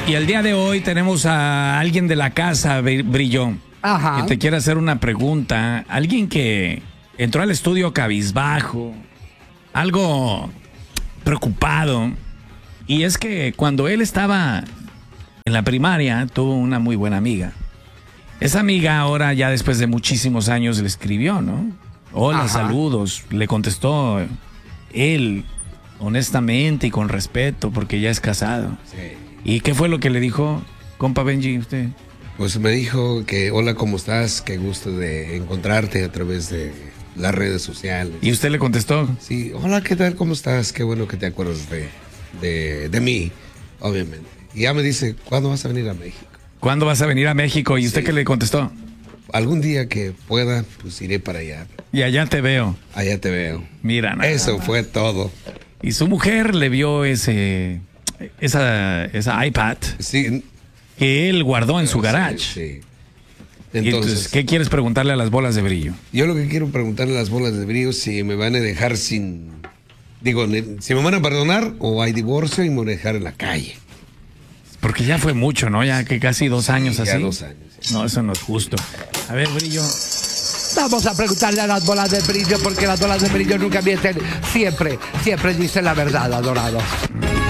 Y el día de hoy tenemos a alguien de la casa, Brillo, Ajá. que te quiere hacer una pregunta. Alguien que entró al estudio cabizbajo, algo preocupado. Y es que cuando él estaba en la primaria, tuvo una muy buena amiga. Esa amiga ahora, ya después de muchísimos años, le escribió, ¿no? Hola, Ajá. saludos. Le contestó él, honestamente y con respeto, porque ya es casado. Sí. ¿Y qué fue lo que le dijo, compa Benji, usted? Pues me dijo que hola, ¿cómo estás? Qué gusto de encontrarte a través de las redes sociales. ¿Y usted le contestó? Sí, hola, ¿qué tal? ¿Cómo estás? Qué bueno que te acuerdas de mí, obviamente. Y ya me dice, ¿cuándo vas a venir a México? ¿Cuándo vas a venir a México? ¿Y usted Sí. qué le contestó? Algún día que pueda, pues iré para allá. Y allá te veo. Allá te veo. Mira, nada Eso más. fue todo. Y su mujer le vio esa iPad Sí. que él guardó en su garage. Sí. Y entonces, ¿qué quieres preguntarle a las bolas de brillo? Yo lo que quiero preguntarle a las bolas de brillo si me van a dejar sin... Digo, si me van a perdonar o hay divorcio y me van a dejar en la calle. Porque ya fue mucho, ¿no? Ya que casi 2 años Ya así. 2 años. Sí. No, eso no es justo. A ver, Brillo. Vamos a preguntarle a las bolas de brillo, porque las bolas de brillo nunca mienten. Siempre dicen la verdad, adorado.